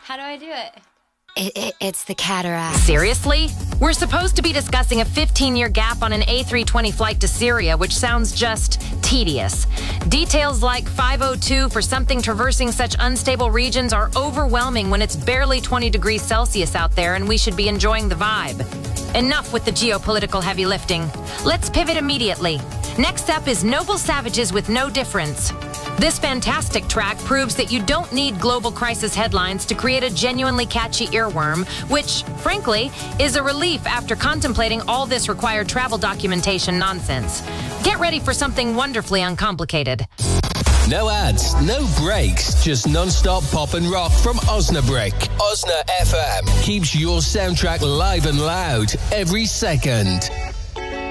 How do I do it? It's the cataract. Seriously? We're supposed to be discussing a 15-year gap on an A320 flight to Syria, which sounds just tedious. Details like 502 for something traversing such unstable regions are overwhelming when it's barely 20 degrees Celsius out there and we should be enjoying the vibe. Enough with the geopolitical heavy lifting. Let's pivot immediately. Next up is Noble Savages with No Difference. This fantastic track proves that you don't need global crisis headlines to create a genuinely catchy earworm, which, frankly, is a relief after contemplating all this required travel documentation nonsense. Get ready for something wonderfully uncomplicated. No ads, no breaks, just non-stop pop and rock from Osnabrück. Osna FM keeps your soundtrack live and loud every second.